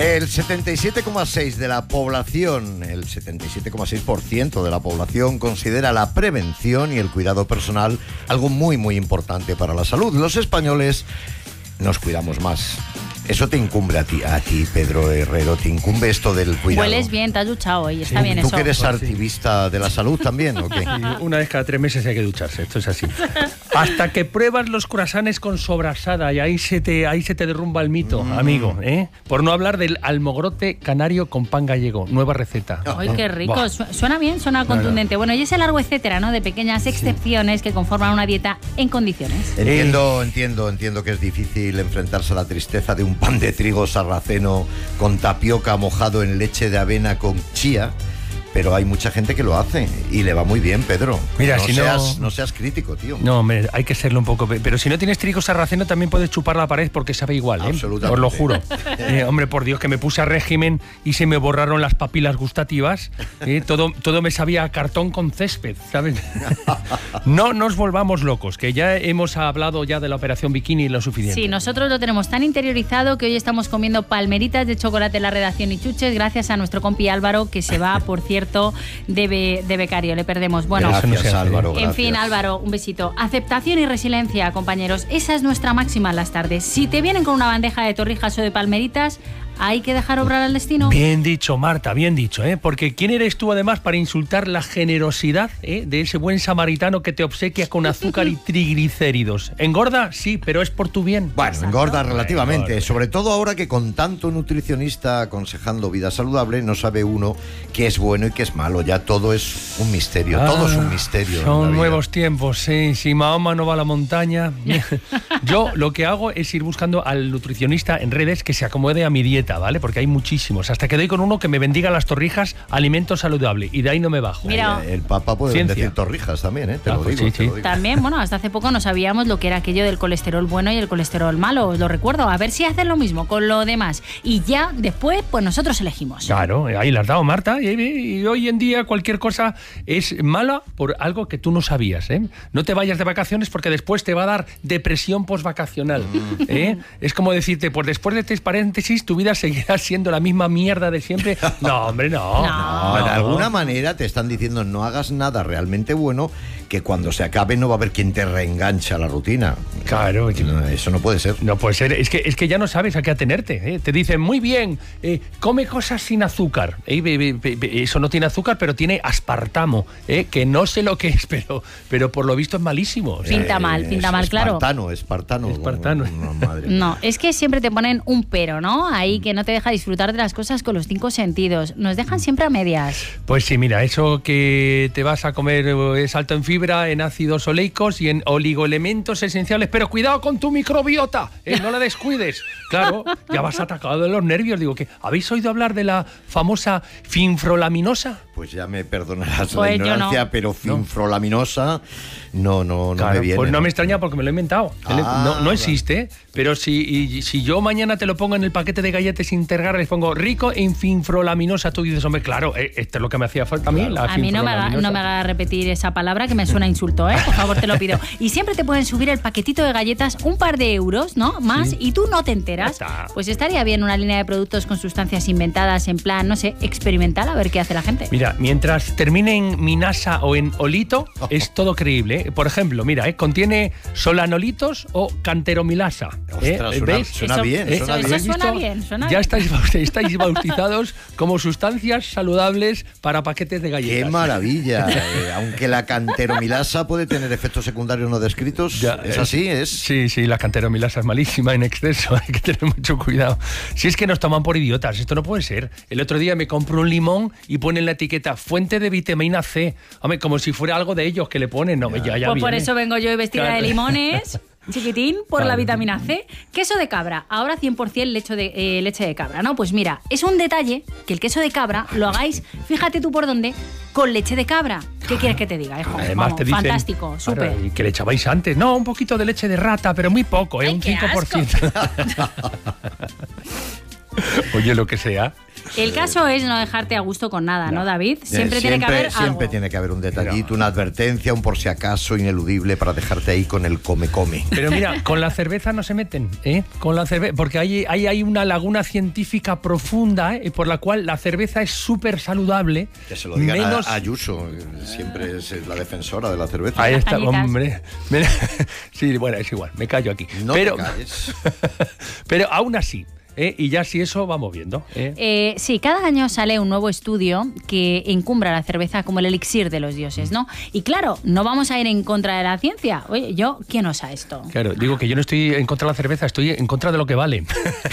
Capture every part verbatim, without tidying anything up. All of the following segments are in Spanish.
El setenta y siete coma seis por ciento de la población, el setenta y siete coma seis por ciento de la población considera la prevención y el cuidado personal algo muy, muy importante para la salud. Los españoles nos cuidamos más. Eso te incumbe a ti, a ti, Pedro Herrero, te incumbe esto del cuidado. Hueles bien, te has duchado hoy, está ¿Tú, bien ¿Tú eso? que eres Pues sí. activista de la salud también, o qué? Sí, una vez cada tres meses hay que ducharse, esto es así. Hasta que pruebas los croissants con sobrasada y ahí se te, ahí se te derrumba el mito, mm. amigo, ¿eh? Por no hablar del almogrote canario con pan gallego, nueva receta. ¡Ay, qué rico! Buah. Suena bien, suena contundente. Bueno, y ese largo etcétera, ¿no? De pequeñas excepciones sí. que conforman una dieta en condiciones. Entiendo, entiendo, entiendo que es difícil enfrentarse a la tristeza de un pan de trigo sarraceno con tapioca mojado en leche de avena con chía, pero hay mucha gente que lo hace y le va muy bien, Pedro. Mira, no si seas, no... no seas crítico, tío. No, hombre, hay que serlo un poco. Pero si no tienes trigo sarraceno también puedes chupar la pared porque sabe igual, ¿eh? Absolutamente. Os lo juro. eh, hombre, por Dios, que me puse a régimen y se me borraron las papilas gustativas. ¿eh? Todo, todo me sabía a cartón con césped, ¿sabes? No nos volvamos locos, que ya hemos hablado ya de la operación bikini lo suficiente. Sí, nosotros lo tenemos tan interiorizado que hoy estamos comiendo palmeritas de chocolate en la redacción y chuches gracias a nuestro compi Álvaro, que se va, por cierto, de, be, de becario. Le perdemos. Bueno, gracias, Álvaro. En Gracias. fin, Álvaro, un besito. Aceptación y resiliencia, compañeros. Esa es nuestra máxima en las tardes. Si te vienen con una bandeja de torrijas o de palmeritas, hay que dejar obrar al destino. Bien dicho, Marta, bien dicho, ¿eh? Porque ¿quién eres tú además para insultar la generosidad ¿eh? de ese buen samaritano que te obsequia con azúcar y triglicéridos? ¿Engorda? Sí, pero es por tu bien. Bueno, Exacto. engorda relativamente, Engorda. sobre todo ahora que con tanto nutricionista aconsejando vida saludable no sabe uno qué es bueno y qué es malo. Ya todo es un misterio, Ah, todo es un misterio. Son nuevos tiempos, sí. Si Mahoma no va a la montaña. Yo lo que hago es ir buscando al nutricionista en redes que se acomode a mi dieta, ¿vale? Porque hay muchísimos. Hasta que doy con uno que me bendiga las torrijas, alimento saludable. Y de ahí no me bajo. Mira, El, el Papa puede Ciencia. decir torrijas también, ¿eh? Te Ah, lo pues digo, sí, te sí. lo digo. también, bueno, hasta hace poco no sabíamos lo que era aquello del colesterol bueno y el colesterol malo, os lo recuerdo. A ver si hacen lo mismo con lo demás. Y ya después, pues nosotros elegimos. Claro, ahí la has dado, Marta. Y, y hoy en día cualquier cosa es mala por algo que tú no sabías, ¿eh? No te vayas de vacaciones porque después te va a dar depresión postvacacional, ¿eh? Es como decirte, pues después de tres paréntesis tu vida seguirá siendo la misma mierda de siempre. No, hombre, no. No. No, de alguna manera te están diciendo no hagas nada realmente bueno, que cuando se acabe no va a haber quien te reenganche a la rutina. Claro. No, eso no puede ser. No puede ser, es que, es que ya no sabes a qué atenerte, ¿eh? Te dicen, muy bien, eh, come cosas sin azúcar. Eh, be, be, be, eso no tiene azúcar, pero tiene aspartamo, ¿eh? Que no sé lo que es, pero, pero por lo visto es malísimo. O sea, Pinta mal, pinta es mal, claro. Espartano, espartano. Espartano. No, madre. No, es que siempre te ponen un pero, ¿no? Ahí que no te deja disfrutar de las cosas con los cinco sentidos. Nos dejan siempre a medias. Pues sí, mira, eso que te vas a comer es alto en fibra, en ácidos oleicos y en oligoelementos esenciales, pero cuidado con tu microbiota, ¿eh? No la descuides. Claro, ya vas atacado de los nervios. Digo, que ¿habéis oído hablar de la famosa finfrolaminosa? Pues ya me perdonarás Pues la yo ignorancia, no. pero finfrolaminosa no, no, no Claro, me viene. pues no me extraña porque me lo he inventado. Ah, no, no vale. existe, pero si, y, si yo mañana te lo pongo en el paquete de galletas Intergar, les pongo rico en finfrolaminosa, tú dices, hombre, claro, eh, esto es lo que me hacía falta a mí, la A mí no me, haga, finfrolaminosa. no me haga repetir esa palabra que me suena a insulto, ¿eh? Por favor, te lo pido. Y siempre te pueden subir el paquetito de galletas un par de euros, ¿no? Más, Sí. y tú no te enteras. Ya está. Pues estaría bien una línea de productos con sustancias inventadas en plan, no sé, experimental, a ver qué hace la gente. Mira, mientras termine en minasa o en olito, es todo creíble, ¿eh? Por ejemplo, mira, ¿eh? Contiene solanolitos o canteromilasa. ¿eh? Ostras, suena, ¿Veis? suena Eso- bien, ¿Eh? suena eso bien. es- suena bien, suena ya bien. estáis, baut- estáis bautizados como sustancias saludables para paquetes de galletas. ¡Qué maravilla! Eh, aunque la canteromilasa puede tener efectos secundarios no descritos, Ya, es eh, así, es... Sí, sí, la canteromilasa es malísima en exceso, hay que tener mucho cuidado. Si es que nos toman por idiotas, esto no puede ser. El otro día me compro un limón y pone en la etiqueta fuente de vitamina C. Hombre, como si fuera algo de ellos que le ponen. No, ya, ya Pues por viene. eso vengo yo vestida Claro. de limones, chiquitín, por Claro. la vitamina C. Queso de cabra, ahora cien por ciento leche de, eh, leche de cabra, ¿no? Pues mira, es un detalle que el queso de cabra lo hagáis, fíjate tú por dónde, con leche de cabra. ¿Qué quieres que te diga, hijo? Además Vamos, te dicen, fantástico, súper. claro, y que le echabais antes. No, un poquito de leche de rata, pero muy poco, ¿eh? Ay, un qué cinco por ciento. Oye, lo que sea. El caso es no dejarte a gusto con nada, ¿no, David? Siempre, Eh, tiene que haber siempre algo. tiene que haber un detallito, una advertencia, un por si acaso ineludible para dejarte ahí con el come-come. Pero mira, con la cerveza no se meten, ¿eh? Con la cerveza, porque hay, hay, hay una laguna científica profunda, ¿eh? Por la cual la cerveza es súper saludable. Que se lo digan menos... a Ayuso, siempre es la defensora de la cerveza. Ahí está, Cañitas. hombre. Mira, sí, bueno, es igual, me callo aquí. No pero, te calles. pero aún así, ¿eh? Y ya si eso vamos viendo. ¿eh? Eh, sí, cada año sale un nuevo estudio que encumbra la cerveza como el elixir de los dioses, ¿no? Y claro, no vamos a ir en contra de la ciencia. Oye, yo, ¿quién osa esto? Claro, digo que yo no estoy en contra de la cerveza, estoy en contra de lo que vale,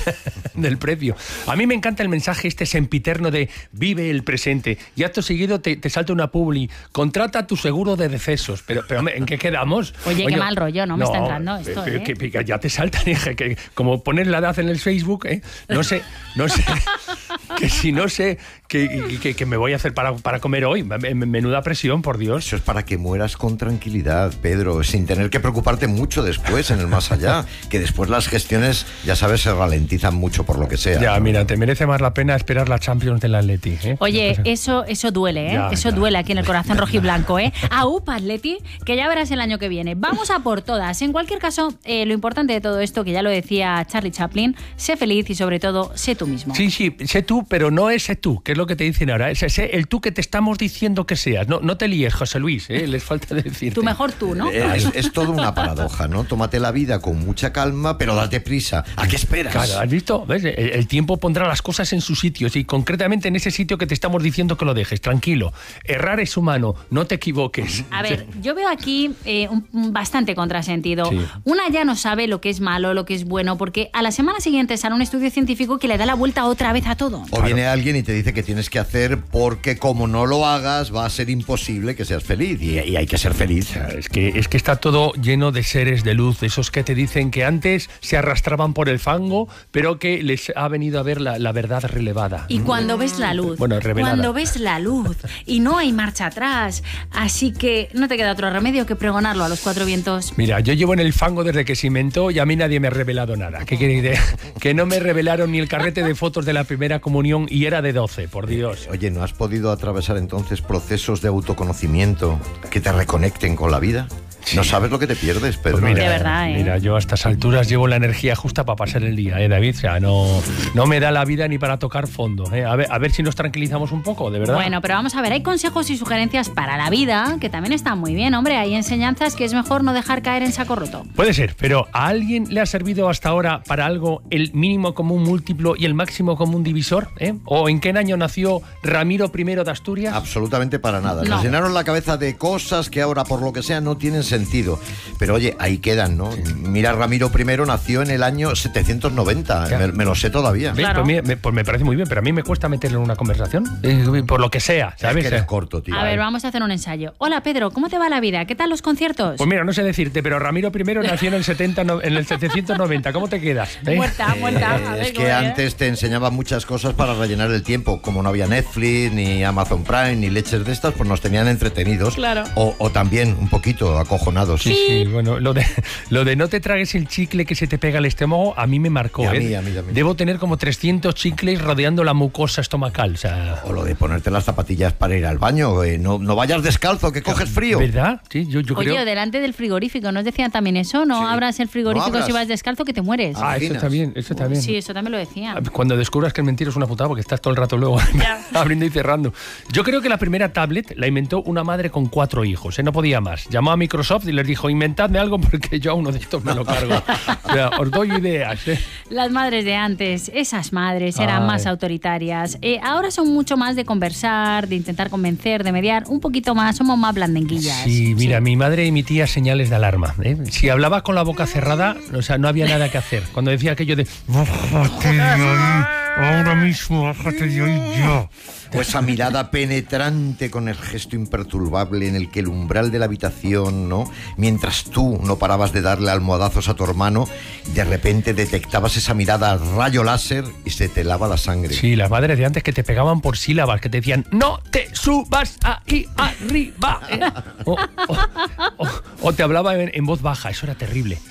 del precio. A mí me encanta el mensaje este sempiterno de vive el presente y acto seguido te, te salta una publi, contrata tu seguro de decesos. Pero, pero ¿en qué quedamos? Oye, qué mal rollo, ¿no? Me está entrando esto, que, ¿eh? que- que ya te saltan, dije, que como poner la edad en el Facebook, ¿eh? No sé, no sé, que si no sé que, que, que me voy a hacer para, para comer hoy, menuda presión, por Dios. Eso es para que mueras con tranquilidad, Pedro, sin tener que preocuparte mucho después en el más allá, que después las gestiones, ya sabes, se ralentizan mucho por lo que sea. Ya, ¿no? mira, te merece más la pena esperar la Champions del Atleti. ¿eh? Oye, Una cosa- eso, eso duele, ¿eh? Ya, eso ya. duele aquí en el corazón rojiblanco, ¿eh? Aupa, Atleti, que ya verás el año que viene. Vamos a por todas. En cualquier caso, eh, lo importante de todo esto, que ya lo decía Charlie Chaplin, sé feliz y sobre todo, sé tú mismo. Sí, sí, sé tú, pero no ese tú, que es lo que te dicen ahora. Es ese, el tú que te estamos diciendo que seas. No, no te líes, José Luis, ¿eh? Les falta decirte. Tu mejor tú, ¿no? Eh, Es, es todo una paradoja, ¿no? Tómate la vida con mucha calma, pero date prisa. ¿A qué esperas? Claro, ¿has visto? ¿Ves? El, el tiempo pondrá las cosas en su sitio, y concretamente en ese sitio que te estamos diciendo que lo dejes, tranquilo. Errar es humano, no te equivoques. A ver, yo veo aquí eh, un, un bastante contrasentido. Sí. Una ya no sabe lo que es malo, lo que es bueno, porque a la semana siguiente sale un estudio científico que le da la vuelta otra vez a todo. O viene alguien y te dice que tienes que hacer porque como no lo hagas va a ser imposible que seas feliz y, y hay que ser feliz. Es que, es que está todo lleno de seres de luz, esos que te dicen que antes se arrastraban por el fango, pero que les ha venido a ver la, la verdad relevada. Y cuando ves la luz, Bueno, revelada. cuando ves la luz y no hay marcha atrás, así que no te queda otro remedio que pregonarlo a los cuatro vientos. Mira, yo llevo en el fango desde que se inventó y a mí nadie me ha revelado nada. ¿Qué quiere decir? Que no me revelaron ni el carrete de fotos de la primera comunión y era de doce, por Dios. Oye, ¿no has podido atravesar entonces procesos de autoconocimiento que te reconecten con la vida? No sabes lo que te pierdes, Pedro. Pues mira, De verdad, ¿eh? mira, yo a estas alturas llevo la energía justa para pasar el día, ¿eh, David? O sea, no, no me da la vida ni para tocar fondo. ¿eh? A ver, a ver si nos tranquilizamos un poco, de verdad. Bueno, pero vamos a ver, hay consejos y sugerencias para la vida que también están muy bien, hombre. Hay enseñanzas que es mejor no dejar caer en saco roto. Puede ser, pero ¿a alguien le ha servido hasta ahora para algo el mínimo común múltiplo y el máximo común divisor? ¿eh? ¿O en qué año nació Ramiro primero de Asturias? Absolutamente para nada. No. Nos llenaron la cabeza de cosas que ahora, por lo que sea, no tienen sentido. Pero oye, ahí quedan, ¿no? Mira, Ramiro primero nació en el año setecientos noventa. Ya. Me, me lo sé todavía. ¿Ves? Claro. Pues, mira, me, pues me parece muy bien, pero a mí me cuesta meterlo en una conversación, eh, por lo que sea, Es ¿sabes? que eres corto, tío. A ver, vamos a hacer un ensayo. Hola, Pedro, ¿cómo te va la vida? ¿Qué tal los conciertos? Pues mira, no sé decirte, pero Ramiro primero nació en el setenta, no- en el setecientos noventa. ¿Cómo te quedas? eh? Muerta, muerta. A ver Es cómo que era. antes te enseñaban muchas cosas para rellenar el tiempo. Como no había Netflix, ni Amazon Prime, ni leches de estas, pues nos tenían entretenidos. Claro. O, o también un poquito acojonados. Sí, sí, bueno, lo de, lo de no te tragues el chicle que se te pega al estómago, a mí me marcó. Y a ¿eh? mí, a mí también. Debo tener como trescientos chicles rodeando la mucosa estomacal. O sea, O lo de ponerte las zapatillas para ir al baño. eh, No, no vayas descalzo, que coges frío. ¿verdad? Sí, yo, yo Oye, creo. delante del frigorífico, ¿nos decían también eso? No Sí. abras el frigorífico No abras. si vas descalzo que te mueres. Ah, eso imaginas? también, eso también. Sí, eso también lo decían. Cuando descubras que el mentira es una putada porque estás todo el rato luego Ya. abriendo y cerrando. Yo creo que la primera tablet la inventó una madre con cuatro hijos, ¿eh? No podía más. Llamó a Microsoft y les dijo, inventadme algo porque yo a uno de estos me lo cargo. O sea, os doy ideas, ¿eh? Las madres de antes, esas madres eran Ay. más autoritarias. Eh, ahora son mucho más de conversar, de intentar convencer, de mediar, un poquito más, somos más blandenguillas. Sí, mira, mi madre emitía señales de alarma. ¿eh? Si hablaba con la boca cerrada, o sea, no había nada que hacer. Cuando decía aquello de bájate de ahí, ahora mismo, bájate de ahí ya. O esa mirada penetrante con el gesto imperturbable en el que el umbral de la habitación, ¿no? Mientras tú no parabas de darle almohadazos a tu hermano, de repente detectabas esa mirada al rayo láser y se te lava la sangre. Sí, las madres de antes que te pegaban por sílabas, que te decían, no te subas ahí arriba. ¿eh? O, o- o- o te hablaba en, en voz baja, eso era terrible.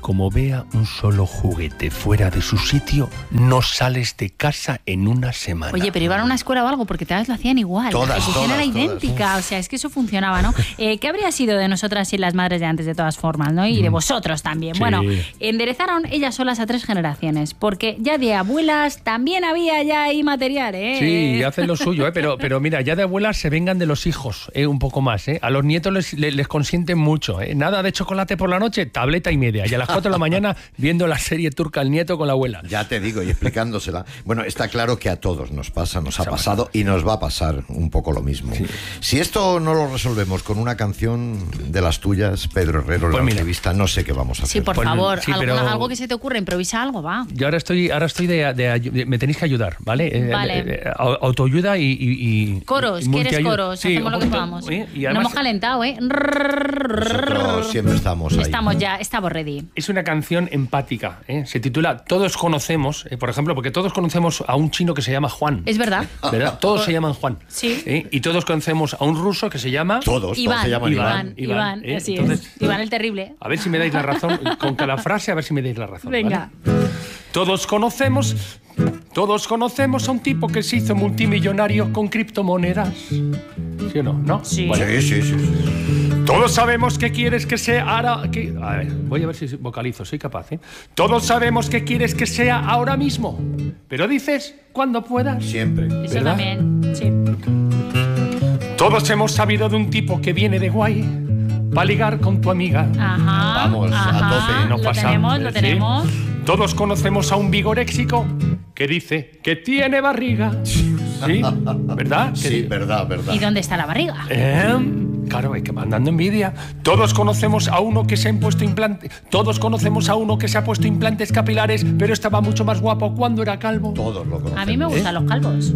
como vea un solo juguete fuera de su sitio, no sales de casa en una semana. Oye, pero iban a una escuela o algo, porque todas lo hacían igual. Todas, la ejecución todas, era todas. idéntica, o sea, es que eso funcionaba, ¿no? Eh, ¿Qué habría sido de nosotras sin las madres de antes, de todas formas, ¿no? Y de vosotros también. Sí. Bueno, enderezaron ellas solas a tres generaciones, porque ya de abuelas también había ya ahí material, ¿eh? Sí, hacen lo suyo, ¿eh? pero, pero mira, ya de abuelas se vengan de los hijos, ¿eh? Un poco más, ¿eh? A los nietos les, les, les consienten mucho, ¿eh? Nada de chocolate por la noche, tableta y media. Y a las cuatro de la mañana viendo la serie turca El Nieto con la abuela. Ya te digo, y explicándosela. Bueno, está claro que a todos nos pasa, nos ha pasado y nos va a pasar un poco lo mismo. Sí. Si esto no lo resolvemos con una canción de las tuyas, Pedro Herrero, Pues la mira. entrevista, no sé qué vamos a Sí, hacer. por Pues, favor, sí, alguna- pero- algo que se te ocurra, improvisa algo, va. Yo ahora estoy, ahora estoy de, de, de- me tenéis que ayudar, ¿vale? Eh, Vale. eh, eh, autoayuda y, y, y Coros, y ¿quieres multiayuda. coros? Sí, Hacemos un lo que poquito, podamos. ¿eh? Y No además hemos calentado, ¿eh? Nosotros siempre estamos ahí. Estamos ya, estamos ready. es una canción empática, ¿eh? Se titula Todos conocemos, eh, por ejemplo, porque todos conocemos a un chino que se llama Juan. Es verdad. ¿Verdad? Todos se llaman Juan. Sí. ¿Eh? Y todos conocemos a un ruso que se llama... Todos, todos Iván, se llaman Iván, Iván. Iván, Iván, ¿eh? así Entonces- es. Iván el Terrible. A ver si me dais la razón, con cada frase a ver si me dais la razón. Venga. ¿vale? Todos conocemos, todos conocemos a un tipo que se hizo multimillonario con criptomonedas. ¿Sí o no? ¿No? Sí. Bueno, Sí, sí, sí, sí. todos sabemos que quieres que sea ahora... Que, a ver, voy a ver si vocalizo, soy capaz, ¿eh? Todos sabemos que quieres que sea ahora mismo, pero dices cuando puedas. Siempre. Eso ¿verdad? también, sí. Todos hemos sabido de un tipo que viene de guay para ligar con tu amiga. Ajá. Vamos, a ajá, tope, no lo pasa, tenemos, lo ¿sí? tenemos. Todos conocemos a un vigoréxico que dice que tiene barriga. ¿Sí? ¿Verdad? Que Sí, di- verdad, verdad. ¿Y dónde está la barriga? Eh, Claro, hay que mandando envidia. Todos conocemos a uno que se ha impuesto implantes. Todos conocemos a uno que se ha puesto implantes capilares, pero estaba mucho más guapo cuando era calvo. Todos lo conocemos. A mí me gustan los calvos.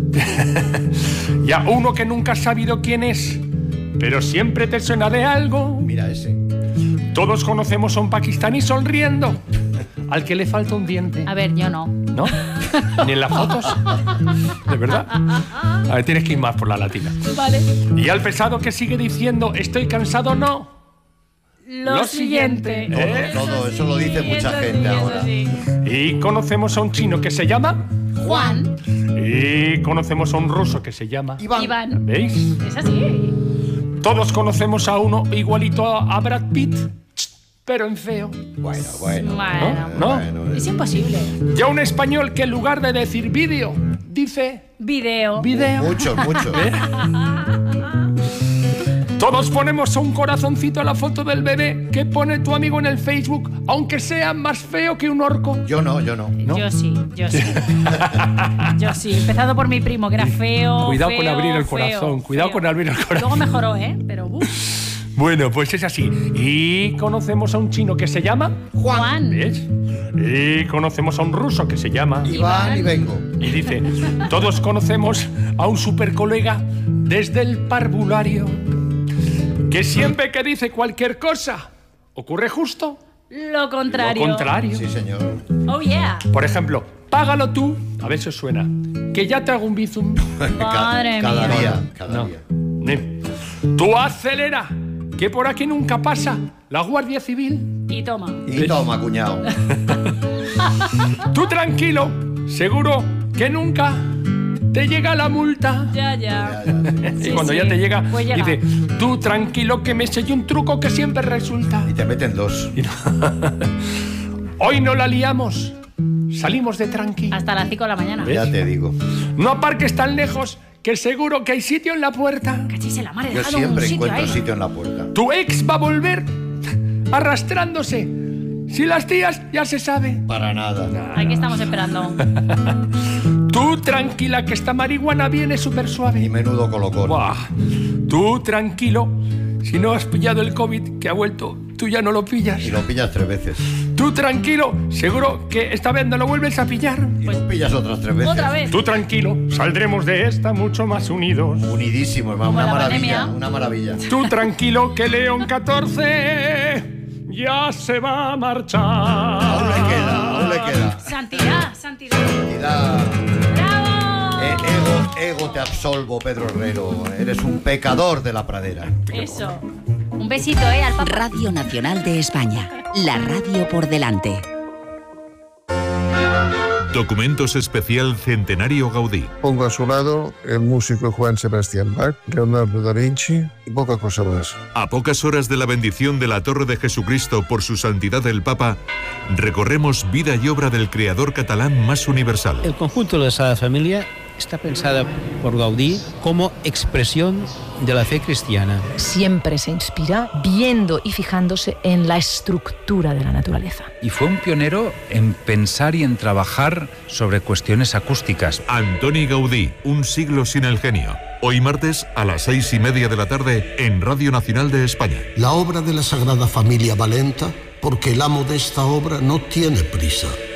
Y a uno que nunca has sabido quién es, pero siempre te suena de algo. Mira ese. Todos conocemos a un pakistaní sonriendo, al que le falta un diente. A ver, yo no. ¿No? Ni en las fotos. ¿De verdad? A ver, tienes que ir más por la latina. Vale. Y al pesado que sigue diciendo, estoy cansado, no. Lo, Lo siguiente. siguiente. Todo, todo, eso lo dice mucha eso gente sí, eso ahora. sí. Y conocemos a un chino que se llama... Juan. Y conocemos a un ruso que se llama... Iván. Iván. ¿Veis? Es así. Todos conocemos a uno igualito a Brad Pitt, pero en feo. Bueno, bueno. Bueno. ¿No? Bueno, Es imposible. Y a un español que en lugar de decir vídeo, dice Video. video. Muchos, muchos. Todos ponemos un corazoncito a la foto del bebé que pone tu amigo en el Facebook, aunque sea más feo que un orco. Yo no, yo no. ¿No? Yo sí, yo sí. Yo sí. Empezando por mi primo, que era feo. Cuidado feo, con abrir el feo, corazón, cuidado feo. con abrir el corazón. Luego mejoró, ¿eh? Pero. uf. Bueno, pues es así. Y conocemos a un chino que se llama... Juan. ¿Ves? Y conocemos a un ruso que se llama... Iván y vengo. Y dice, todos conocemos a un super colega desde el parvulario, que siempre que dice cualquier cosa, ocurre justo Lo contrario. lo contrario. Sí, señor. Oh, yeah. Por ejemplo, págalo tú, a ver si os suena, que ya te hago un bizum. Madre cada mía. día, cada No. día. Eh, Tú acelera, que por aquí nunca pasa la Guardia Civil. Y toma. Y toma, cuñado. Tú tranquilo, seguro que nunca te llega la multa. Ya, ya. Ya, ya. Y Sí, cuando sí. ya te llega, Pues llega. dice, tú tranquilo que me sellé un truco que siempre resulta. Y te meten dos. Hoy no la liamos, salimos de tranqui. Hasta las cinco de la mañana. ¿Ves? Ya te digo. No aparques tan lejos, que seguro que hay sitio en la puerta. Cachis en la madre. Yo dejado un siempre sitio encuentro ahí. sitio en la puerta. Tu ex va a volver arrastrándose. Si las tías ya se sabe. Para nada. Aquí estamos esperando. Tú tranquila que esta marihuana viene súper Y suave. menudo colocón. Buah. Tú tranquilo, si no has pillado el COVID que ha vuelto, tú ya no lo pillas. Y lo pillas tres veces. Tú tranquilo, seguro que esta vez no lo vuelves a pillar. Y lo pillas otras tres veces. Otra vez. Tú tranquilo, saldremos de esta mucho más unidos. Unidísimo, hermano. Como Una la maravilla. pandemia. Una maravilla. Tú tranquilo que León catorce ya se va a marchar. Aún le queda, aún le queda. Santidad, santidad. Santidad. ¡Bravo! Eh, ego, ego te absolvo, Pedro Herrero. Eres un pecador de la pradera. Eso. Un besito, ¿eh? Al Papa. Radio Nacional de España. La radio por delante. Documentos especial Centenario Gaudí. Pongo a su lado el músico Juan Sebastián Bach, Leonardo da Vinci y poca cosa más. A pocas horas de la bendición de la Torre de Jesucristo por su santidad el Papa, recorremos vida y obra del creador catalán más universal. El conjunto de la Sagrada Familia está pensada por Gaudí como expresión de la fe cristiana. Siempre se inspira viendo y fijándose en la estructura de la naturaleza. Y fue un pionero en pensar y en trabajar sobre cuestiones acústicas. Antoni Gaudí, un siglo sin el genio. Hoy martes a las seis y media de la tarde en Radio Nacional de España. La obra de la Sagrada Familia va lenta porque el amo de esta obra no tiene prisa.